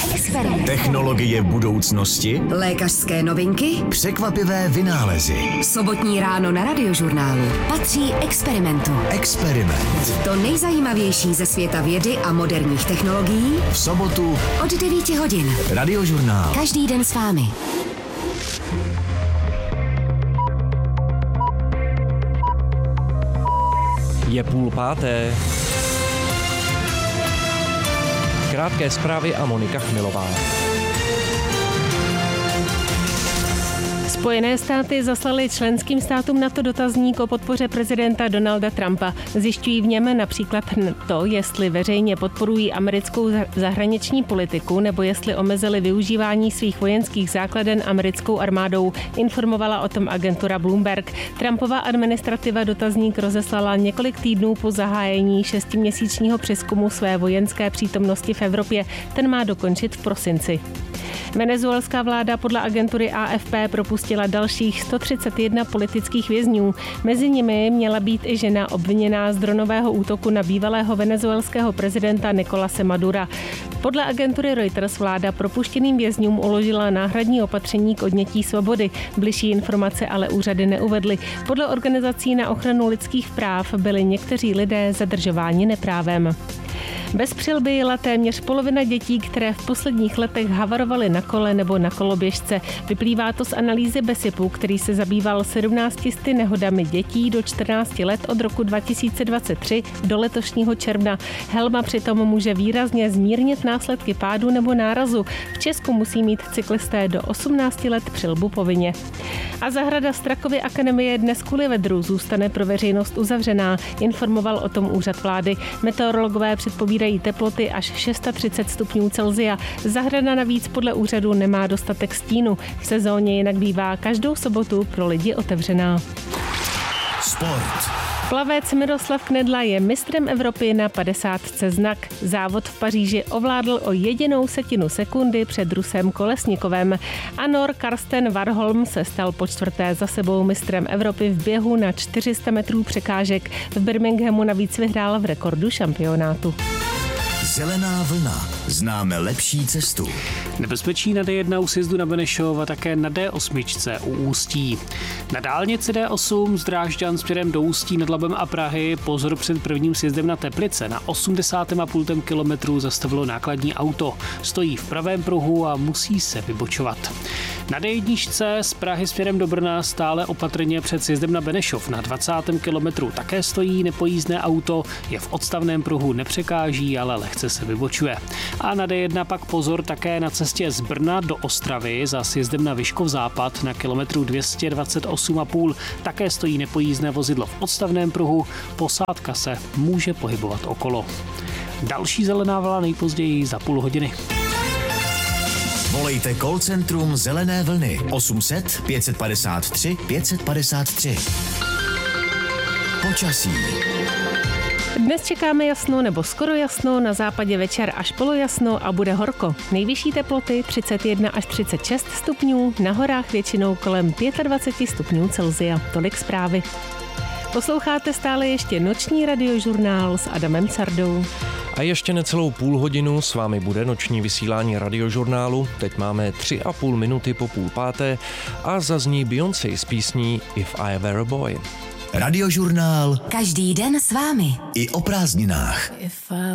Experiment. Technologie budoucnosti. Lékařské novinky. Překvapivé vynálezy. Sobotní ráno na Radiožurnálu patří Experimentu. Experiment. To nejzajímavější ze světa vědy a moderních technologií V sobotu od 9 hodin. Radiožurnál. Každý den s vámi. Je 4:30. Krátké zprávy a Monika Chmilová. Spojené státy zaslaly členským státům NATO dotazník o podpoře prezidenta Donalda Trumpa. Zjišťují v něm například to, jestli veřejně podporují americkou zahraniční politiku nebo jestli omezili využívání svých vojenských základen americkou armádou, informovala o tom agentura Bloomberg. Trumpova administrativa dotazník rozeslala několik týdnů po zahájení 6měsíčního přezkumu své vojenské přítomnosti v Evropě. Ten má dokončit v prosinci. Venezuelská vláda podle agentury AFP propustila dalších 131 politických vězňů. Mezi nimi měla být i žena obviněná z dronového útoku na bývalého venezuelského prezidenta Nicolase Madura. Podle agentury Reuters vláda propuštěným vězňům uložila náhradní opatření k odnětí svobody. Bližší informace ale úřady neuvedly. Podle organizací na ochranu lidských práv byli někteří lidé zadržováni neprávem. Bez přilby jela téměř polovina dětí, které v posledních letech havarovaly na kole nebo na koloběžce. Vyplývá to z analýzy BESIPu, který se zabýval 17 nehodami dětí do 14 let od roku 2023 do letošního června. Helma přitom může výrazně zmírnit následky pádu nebo nárazu. V Česku musí mít cyklisté do 18 let přilbu povinně. A zahrada Strakovy akademie dnes kvůli vedru zůstane pro veřejnost uzavřená, informoval o tom úřad vlády. Meteorologové předpovídají teploty až 630 stupňů Celsia. Zahrada navíc podle úřadu nemá dostatek stínu. V sezóně jinak bývá každou sobotu pro lidi otevřená. Sport. Plavec Miroslav Knedla je mistrem Evropy na 50 znak. Závod v Paříži ovládl o 1/10 sekundy před Rusem Kolesnikovem. A Nor Karsten Warholm se stal po 4. za sebou mistrem Evropy v běhu na 400 metrů překážek. V Birminghamu navíc vyhrál v rekordu šampionátu. Zelená vlna. Známe lepší cestu. Nebezpečí na D1 u sjezdu na Benešov a také na D8 u Ústí. Na dálnici D8 z Drážďan směrem do Ústí nad Labem a Prahy pozor před prvním sjezdem na Teplice. Na 80,5 kilometru zastavilo nákladní auto. Stojí v pravém pruhu a musí se vybočovat. Na D1 z Prahy směrem do Brna stále opatrně před sjezdem na Benešov. Na 20. kilometru také stojí nepojízdné auto, je v odstavném pruhu, nepřekáží, ale lehce se vybočuje. A na D1 pak pozor také na cestě z Brna do Ostravy za sjezdem na Vyškov Západ na kilometru 228,5. Také stojí nepojízdné vozidlo v odstavném pruhu, posádka se může pohybovat okolo. Další zelená vlna nejpozději za půl hodiny. Volejte call centrum Zelené vlny 800 553 553. Počasí. Dnes čekáme jasno nebo skoro jasno, na západě večer až polojasno a bude horko. Nejvyšší teploty 31 až 36 stupňů, na horách většinou kolem 25 stupňů Celsia. Tolik zprávy. Posloucháte stále ještě noční radiožurnál s Adamem Cardou. A ještě necelou půl hodinu s vámi bude noční vysílání radiožurnálu. Teď máme 3,5 minuty po 4:30 a zazní Beyoncé s písní If I Were a Boy. Radiožurnál. Každý den s vámi. I o prázdninách.